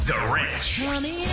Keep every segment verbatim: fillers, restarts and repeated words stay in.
The Ranch.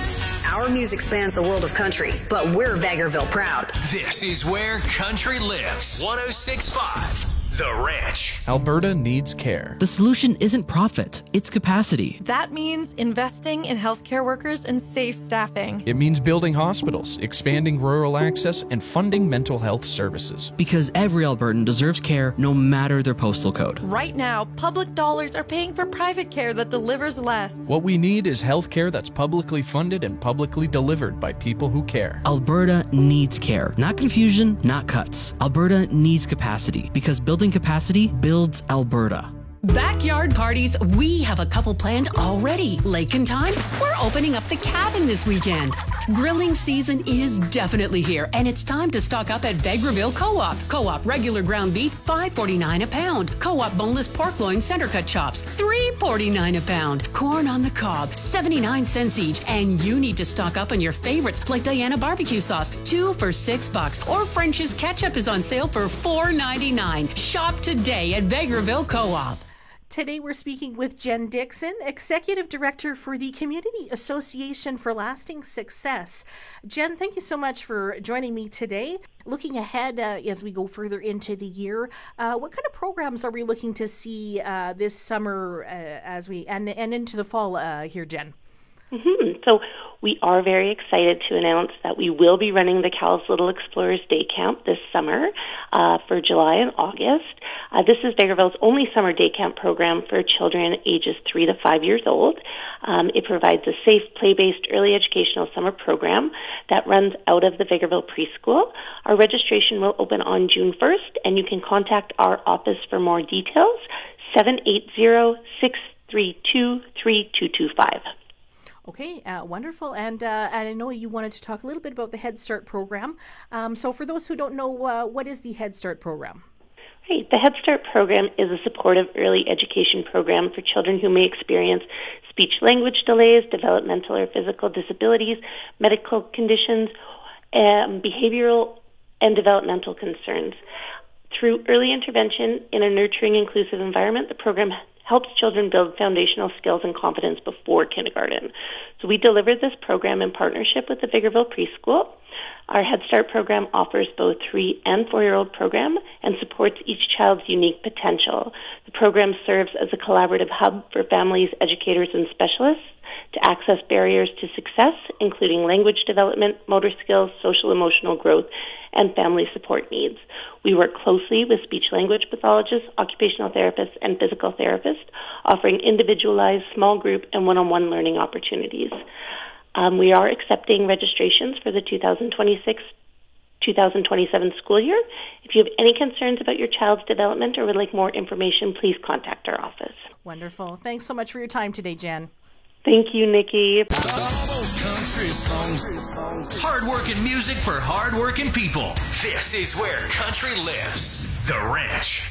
Our music spans the world of country, but we're Vegreville proud. This is where country lives. one oh six point five. The Ranch. Alberta needs care. The solution isn't profit, it's capacity. That means investing in healthcare workers and safe staffing. It means building hospitals, expanding rural access, and funding mental health services. Because every Albertan deserves care no matter their postal code. Right now, public dollars are paying for private care that delivers less. What we need is health care that's publicly funded and publicly delivered by people who care. Alberta needs care. Not confusion, not cuts. Alberta needs capacity, because building capacity builds Alberta. Backyard parties, we have a couple planned already. Lake and Time, we're opening up the cabin this weekend. Grilling season is definitely here, and it's time to stock up at Vegreville Co-op. Co-op regular ground beef, five forty-nine a pound. Co-op boneless pork loin center cut chops, three forty-nine a pound. Corn on the cob, seventy-nine cents each. And you need to stock up on your favorites like Diana barbecue sauce, two for six bucks. Or French's ketchup is on sale for four ninety-nine. Shop today at Vegreville Co-op. Today we're speaking with Jen Dixon, Executive Director for the Community Association for Lasting Success. Jen, thank you so much for joining me today. Looking ahead uh, as we go further into the year, uh, what kind of programs are we looking to see uh, this summer uh, as we and, and into the fall uh, here, Jen? Mm-hmm. So we are very excited to announce that we will be running the Cal's Little Explorers Day Camp this summer uh, for July and August. Uh, this is Vegreville's only summer day camp program for children ages three to five years old. Um, it provides a safe, play-based early educational summer program that runs out of the Vegreville Preschool. Our registration will open on June first, and you can contact our office for more details, seven eight zero, six three two, three two two five. Okay, uh, wonderful. And, uh, and I know you wanted to talk a little bit about the Head Start program. Um, so for those who don't know, uh, what is the Head Start program? Right. The Head Start program is a supportive early education program for children who may experience speech-language delays, developmental or physical disabilities, medical conditions, um, behavioral and developmental concerns. Through early intervention in a nurturing, inclusive environment, the program helps children build foundational skills and confidence before kindergarten. So we delivered this program in partnership with the Vegreville Preschool. Our Head Start program offers both three and four-year-old program and supports each child's unique potential. The program serves as a collaborative hub for families, educators, and specialists to access barriers to success, including language development, motor skills, social emotional growth, and family support needs. We work closely with speech-language pathologists, occupational therapists, and physical therapists, offering individualized, small group, and one-on-one learning opportunities. Um, we are accepting registrations for the two thousand twenty-six two thousand twenty-seven school year. If you have any concerns about your child's development or would like more information, please contact our office. Wonderful. Thanks so much for your time today, Jen. Thank you, Nikki. Hard-working music for hard-working people. This is where country lives. The Ranch.